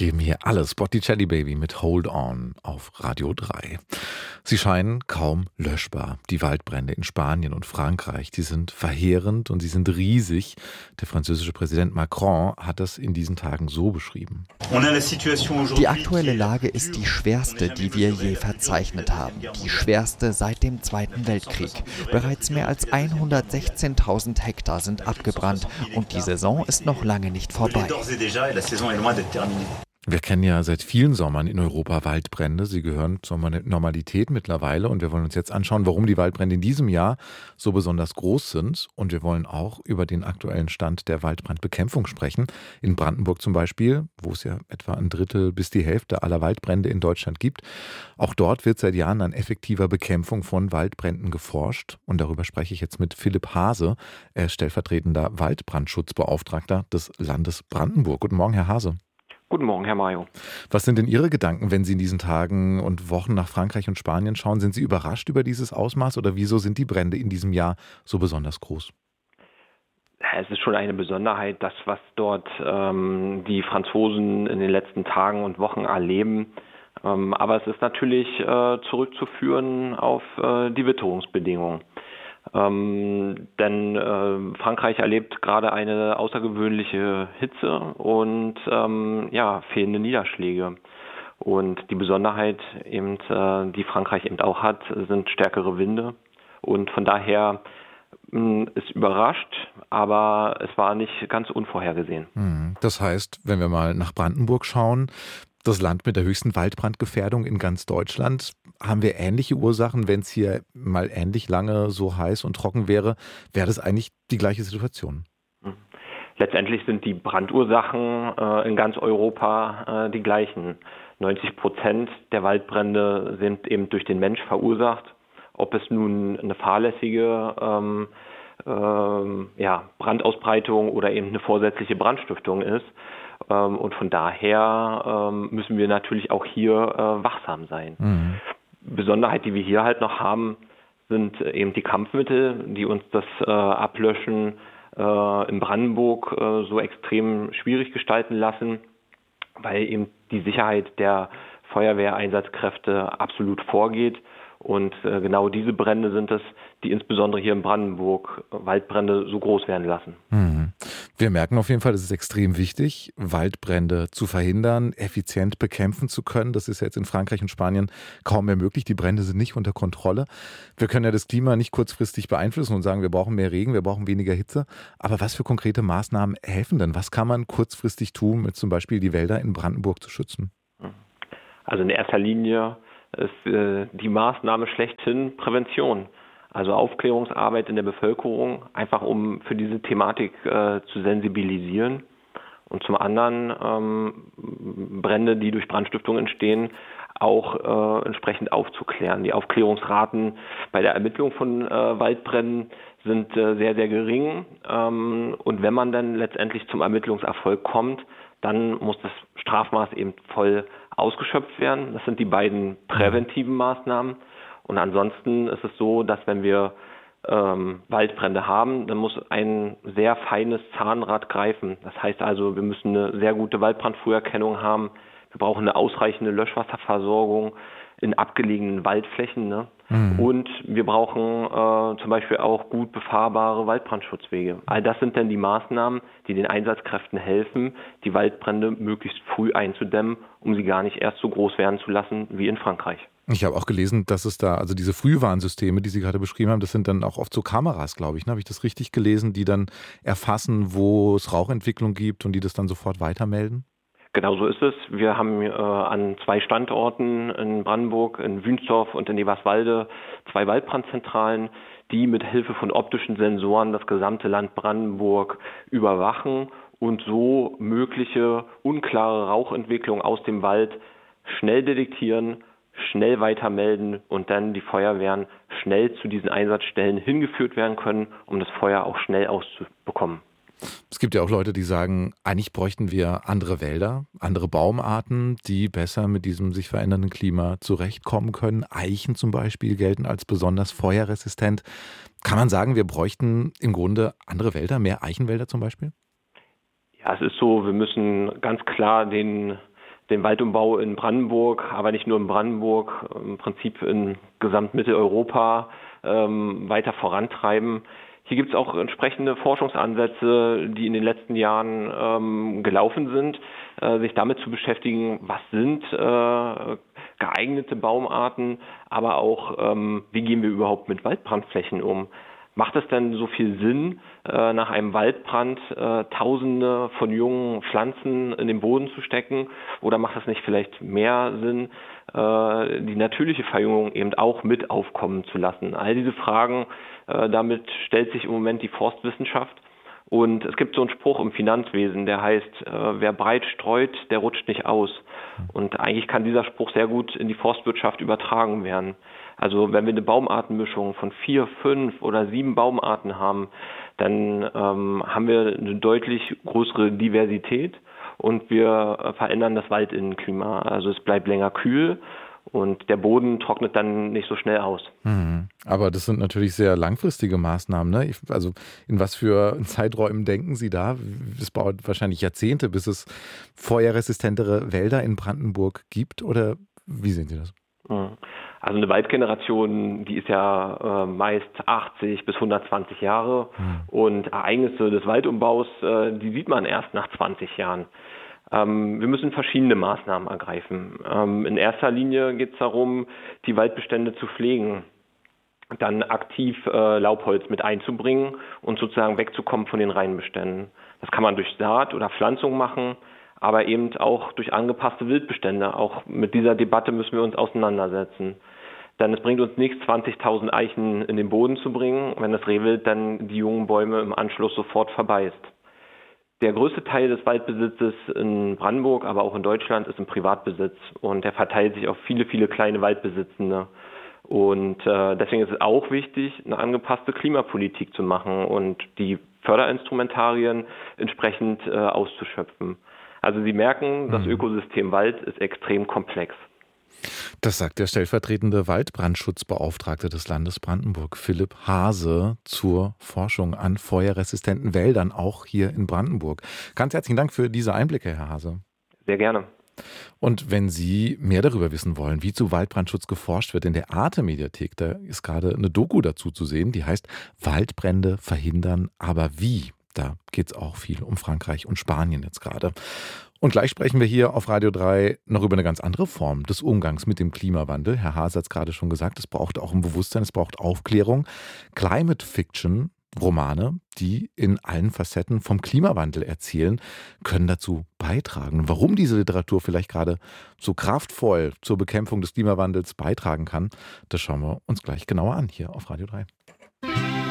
geben hier alles. Botticelli Baby mit Hold On auf Radio 3. Sie scheinen kaum löschbar. Die Waldbrände in Spanien und Frankreich, die sind verheerend und sie sind riesig. Der französische Präsident Macron hat das in diesen Tagen so beschrieben. Die aktuelle Lage ist die schwerste, die wir je verzeichnet haben. Die schwerste seit dem Zweiten Weltkrieg. Bereits mehr als 116.000 Hektar sind abgebrannt und die Saison ist noch lange nicht vorbei. Wir kennen ja seit vielen Sommern in Europa Waldbrände. Sie gehören zur Normalität mittlerweile und wir wollen uns jetzt anschauen, warum die Waldbrände in diesem Jahr so besonders groß sind. Und wir wollen auch über den aktuellen Stand der Waldbrandbekämpfung sprechen. In Brandenburg zum Beispiel, wo es ja etwa ein Drittel bis die Hälfte aller Waldbrände in Deutschland gibt. Auch dort wird seit Jahren an effektiver Bekämpfung von Waldbränden geforscht. Und darüber spreche ich jetzt mit Philipp Hase. Er ist stellvertretender Waldbrandschutzbeauftragter des Landes Brandenburg. Guten Morgen, Herr Hase. Guten Morgen, Herr Mayo. Was sind denn Ihre Gedanken, wenn Sie in diesen Tagen und Wochen nach Frankreich und Spanien schauen? Sind Sie überrascht über dieses Ausmaß oder wieso sind die Brände in diesem Jahr so besonders groß? Es ist schon eine Besonderheit, das, was dort die Franzosen in den letzten Tagen und Wochen erleben. Aber es ist natürlich zurückzuführen auf die Witterungsbedingungen. Denn Frankreich erlebt gerade eine außergewöhnliche Hitze und fehlende Niederschläge. Und die Besonderheit, eben, die Frankreich eben auch hat, sind stärkere Winde. Und von daher ist überrascht, aber es war nicht ganz unvorhergesehen. Das heißt, wenn wir mal nach Brandenburg schauen, das Land mit der höchsten Waldbrandgefährdung in ganz Deutschland, haben wir ähnliche Ursachen? Wenn es hier mal ähnlich lange so heiß und trocken wäre, wäre das eigentlich die gleiche Situation? Letztendlich sind die Brandursachen in ganz Europa die gleichen. 90% der Waldbrände sind eben durch den Mensch verursacht. Ob es nun eine fahrlässige Brandausbreitung oder eben eine vorsätzliche Brandstiftung ist. Und von daher müssen wir natürlich auch hier wachsam sein. Besonderheit, die wir hier halt noch haben, sind eben die Kampfmittel, die uns das Ablöschen in Brandenburg so extrem schwierig gestalten lassen, weil eben die Sicherheit der Feuerwehreinsatzkräfte absolut vorgeht. Und genau diese Brände sind es, die insbesondere hier in Brandenburg Waldbrände so groß werden lassen. Wir merken auf jeden Fall, es ist extrem wichtig, Waldbrände zu verhindern, effizient bekämpfen zu können. Das ist jetzt in Frankreich und Spanien kaum mehr möglich. Die Brände sind nicht unter Kontrolle. Wir können ja das Klima nicht kurzfristig beeinflussen und sagen, wir brauchen mehr Regen, wir brauchen weniger Hitze. Aber was für konkrete Maßnahmen helfen denn? Was kann man kurzfristig tun, mit zum Beispiel die Wälder in Brandenburg zu schützen? Also in erster Linie ist die Maßnahme schlechthin Prävention. Also Aufklärungsarbeit in der Bevölkerung, einfach um für diese Thematik zu sensibilisieren. Und zum anderen Brände, die durch Brandstiftung entstehen, auch entsprechend aufzuklären. Die Aufklärungsraten bei der Ermittlung von Waldbränden sind sehr, sehr gering. Und wenn man dann letztendlich zum Ermittlungserfolg kommt, dann muss das Strafmaß eben voll ausgeschöpft werden. Das sind die beiden präventiven Maßnahmen. Und ansonsten ist es so, dass wenn wir Waldbrände haben, dann muss ein sehr feines Zahnrad greifen. Das heißt also, wir müssen eine sehr gute Waldbrandfrüherkennung haben. Wir brauchen eine ausreichende Löschwasserversorgung in abgelegenen Waldflächen. Ne? Und wir brauchen zum Beispiel auch gut befahrbare Waldbrandschutzwege. All das sind dann die Maßnahmen, die den Einsatzkräften helfen, die Waldbrände möglichst früh einzudämmen, um sie gar nicht erst so groß werden zu lassen wie in Frankreich. Ich habe auch gelesen, dass es da, also diese Frühwarnsysteme, die Sie gerade beschrieben haben, das sind dann auch oft so Kameras, glaube ich. Ne? Habe ich das richtig gelesen, die dann erfassen, wo es Rauchentwicklung gibt und die das dann sofort weitermelden? Genau so ist es. Wir haben an 2 Standorten in Brandenburg, in Wünsdorf und in Eberswalde 2 Waldbrandzentralen, die mit Hilfe von optischen Sensoren das gesamte Land Brandenburg überwachen und so mögliche unklare Rauchentwicklung aus dem Wald schnell detektieren, schnell weitermelden und dann die Feuerwehren schnell zu diesen Einsatzstellen hingeführt werden können, um das Feuer auch schnell auszubekommen. Es gibt ja auch Leute, die sagen, eigentlich bräuchten wir andere Wälder, andere Baumarten, die besser mit diesem sich verändernden Klima zurechtkommen können. Eichen zum Beispiel gelten als besonders feuerresistent. Kann man sagen, wir bräuchten im Grunde andere Wälder, mehr Eichenwälder zum Beispiel? Ja, es ist so, wir müssen ganz klar den den Waldumbau in Brandenburg, aber nicht nur in Brandenburg, im Prinzip in Gesamtmitteleuropa weiter vorantreiben. Hier gibt es auch entsprechende Forschungsansätze, die in den letzten Jahren gelaufen sind, sich damit zu beschäftigen, was sind geeignete Baumarten, aber auch, wie gehen wir überhaupt mit Waldbrandflächen um? Macht es denn so viel Sinn, nach einem Waldbrand Tausende von jungen Pflanzen in den Boden zu stecken? Oder macht es nicht vielleicht mehr Sinn, die natürliche Verjüngung eben auch mit aufkommen zu lassen? All diese Fragen, damit stellt sich im Moment die Forstwissenschaft. Und es gibt so einen Spruch im Finanzwesen, der heißt, wer breit streut, der rutscht nicht aus. Und eigentlich kann dieser Spruch sehr gut in die Forstwirtschaft übertragen werden. Also wenn wir eine Baumartenmischung von 4, 5 oder 7 Baumarten haben, dann haben wir eine deutlich größere Diversität und wir verändern das Waldinnenklima. Also es bleibt länger kühl und der Boden trocknet dann nicht so schnell aus. Aber das sind natürlich sehr langfristige Maßnahmen, ne? Also in was für Zeiträumen denken Sie da? Es dauert wahrscheinlich Jahrzehnte, bis es feuerresistentere Wälder in Brandenburg gibt, oder wie sehen Sie das? Also eine Waldgeneration, die ist ja meist 80 bis 120 Jahre und Ereignisse des Waldumbaus, die sieht man erst nach 20 Jahren. Wir müssen verschiedene Maßnahmen ergreifen. In erster Linie geht es darum, die Waldbestände zu pflegen, dann aktiv Laubholz mit einzubringen und sozusagen wegzukommen von den Reinbeständen. Das kann man durch Saat oder Pflanzung machen, aber eben auch durch angepasste Wildbestände. Auch mit dieser Debatte müssen wir uns auseinandersetzen. Denn es bringt uns nichts, 20.000 Eichen in den Boden zu bringen, wenn das Rehwild dann die jungen Bäume im Anschluss sofort verbeißt. Der größte Teil des Waldbesitzes in Brandenburg, aber auch in Deutschland, ist im Privatbesitz und der verteilt sich auf viele, viele kleine Waldbesitzende. Und deswegen ist es auch wichtig, eine angepasste Klimapolitik zu machen und die Förderinstrumentarien entsprechend auszuschöpfen. Also Sie merken, das Ökosystem Wald ist extrem komplex. Das sagt der stellvertretende Waldbrandschutzbeauftragte des Landes Brandenburg, Philipp Haase, zur Forschung an feuerresistenten Wäldern, auch hier in Brandenburg. Ganz herzlichen Dank für diese Einblicke, Herr Haase. Sehr gerne. Und wenn Sie mehr darüber wissen wollen, wie zu Waldbrandschutz geforscht wird, in der Arte-Mediathek, da ist gerade eine Doku dazu zu sehen, die heißt Waldbrände verhindern, aber wie? Da geht es auch viel um Frankreich und Spanien jetzt gerade. Und gleich sprechen wir hier auf Radio 3 noch über eine ganz andere Form des Umgangs mit dem Klimawandel. Herr Haase hat es gerade schon gesagt, es braucht auch ein Bewusstsein, es braucht Aufklärung. Climate Fiction, Romane, die in allen Facetten vom Klimawandel erzählen, können dazu beitragen. Warum diese Literatur vielleicht gerade so kraftvoll zur Bekämpfung des Klimawandels beitragen kann, das schauen wir uns gleich genauer an hier auf Radio 3.